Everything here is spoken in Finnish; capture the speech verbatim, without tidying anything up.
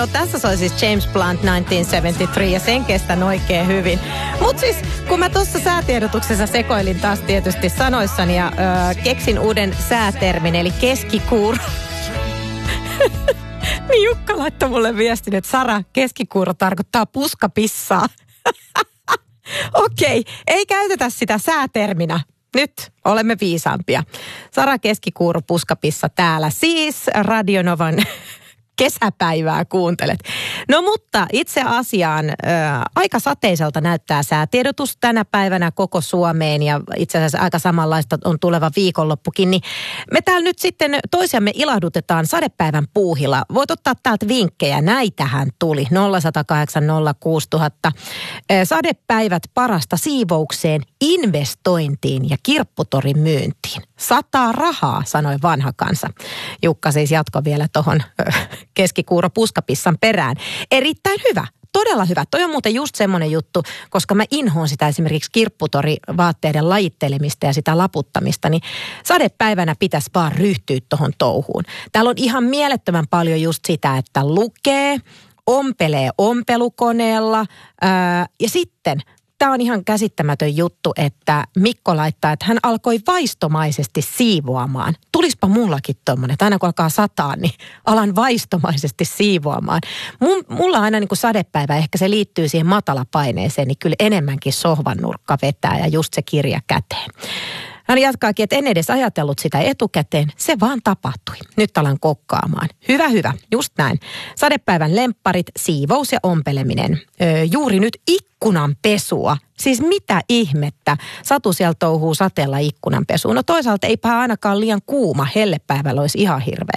No, tässä soi siis James Blunt tuhatyhdeksänsataaseitsemänkymmentäkolme ja sen kestän oikein hyvin. Mutta siis kun mä tuossa säätiedotuksessa sekoilin taas tietysti sanoissani ja öö, keksin uuden säätermin eli keskikuuro. Niin Jukka laittoi mulle viestin, että Sara, keskikuuro tarkoittaa puskapissaa. Okei, okay, ei käytetä sitä sääterminä. Nyt olemme viisaampia. Sara Keskikuuro puskapissa täällä. Siis Radionovan kesäpäivää kuuntelet. No mutta itse asiaan ä, aika sateiselta näyttää säätiedotus tänä päivänä koko Suomeen ja itse asiassa aika samanlaista on tuleva viikonloppukin. Niin me täällä nyt sitten toisiamme ilahdutetaan sadepäivän puuhilla. Voit ottaa täältä vinkkejä. Näitähän tuli nolla yksi nolla kahdeksan nolla kuusi nolla nolla nolla. Sadepäivät parasta siivoukseen, investointiin ja kirpputorin myyntiin. Sataa rahaa, sanoi vanha kansa. Jukka siis jatkoi vielä tuohon keskikuuro puskapissan perään. Erittäin hyvä, todella hyvä. Toi on muuten just semmoinen juttu, koska mä inhoon sitä esimerkiksi kirpputorivaatteiden lajittelemista ja sitä laputtamista, niin sadepäivänä pitäisi vaan ryhtyä tuohon touhuun. Täällä on ihan mielettömän paljon just sitä, että lukee, ompelee ompelukoneella ää, ja sitten tämä on ihan käsittämätön juttu, että Mikko laittaa, että hän alkoi vaistomaisesti siivoamaan. Tulispa mullakin tommonen, että aina kun alkaa sataa, niin alan vaistomaisesti siivoamaan. Mun, mulla aina niin kuin sadepäivä, ehkä se liittyy siihen matalapaineeseen, niin kyllä enemmänkin sohvan nurkka vetää ja just se kirja käteen. Hän jatkaakin, että en edes ajatellut sitä etukäteen. Se vaan tapahtui. Nyt alan kokkaamaan. Hyvä, hyvä. Just näin. Sadepäivän lempparit, siivous ja ompeleminen. Öö, juuri nyt ikkunan pesua. Siis mitä ihmettä? Satu siellä touhuu sateella ikkunan pesuun. No toisaalta eipä ainakaan liian kuuma. Hellepäivällä olisi ihan hirveä.